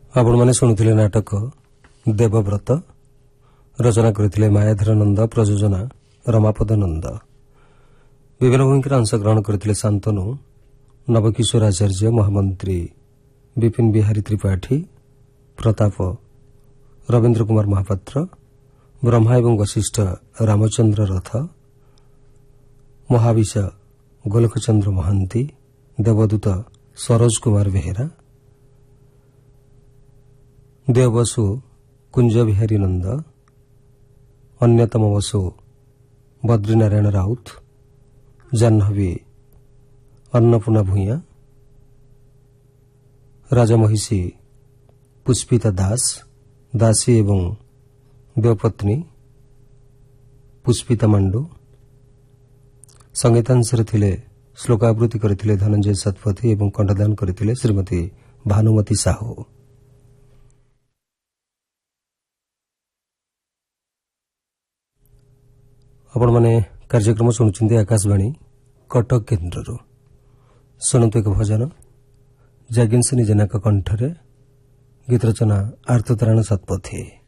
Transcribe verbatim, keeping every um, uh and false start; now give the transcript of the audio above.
आपण मैंने शुणुले नाटक देवव्रत रचना करते मायाधर नंद प्रयोजना रमापद नंद विभिन्न भूमिका अंशग्रहण करते शांतनु नवकिशोर आचार्य महामंत्री विपिन बिहारी त्रिपाठी प्रताप रवीन्द्र कुमार महापात्र ब्रह्मा एवं वशिष्ठ रामचंद्र रथ महाविष गोलकचंद्र महांती देवदूत सरोज कुमार बेहेरा देवबसु कुंज बिहारी नंद अन्यतम बसु बद्रीनारायण राउत जाह्नवी अन्नपूर्णा भूया राजमहिषी पुष्पिता दास दासी एवं देवपत्नी पुष्पिता मांडू संगीतांशरे थिले श्लोकावृत्ति करथिले धनंजय सतपथी एवं कंठदान करथिले श्रीमती भानुमती साहू। आपण माने कार्यक्रम शुणुचंदी आकाशवाणी कटक केन्द्र शुणु एक भजन जागिंसिनी जेनाक कंठरे गीत रचना आर्ततारण सतपथी।